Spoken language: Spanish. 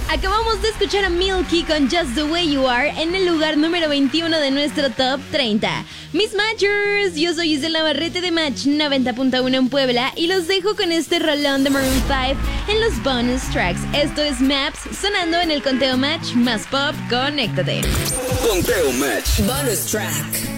Acabamos de escuchar a Milky con Just the Way You Are en el lugar número 21 de nuestro Top 30. Mis Matchers, yo soy Isela Navarrete de Match 90.1 en Puebla y los dejo con este rolón de Maroon 5 en los bonus tracks. Esto es Maps, sonando en el Conteo Match más pop. Conéctate. Conteo Match. Bonus track.